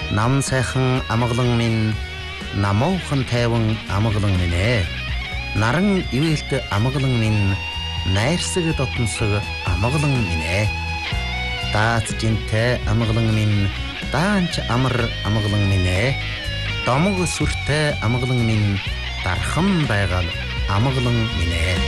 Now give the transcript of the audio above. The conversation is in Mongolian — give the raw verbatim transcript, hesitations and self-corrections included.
Нам сайхан амгалан минь намуухан тайван амгалан минь ээ. Наран ивэлт амгалан минь найрсаг дотносог амгалан минь ээ. Даац жинтэй амгалан минь даанч амар амгалан минь ээ. Домог сүртэй амгалан минь дархан байгаал амгалан минь ээ.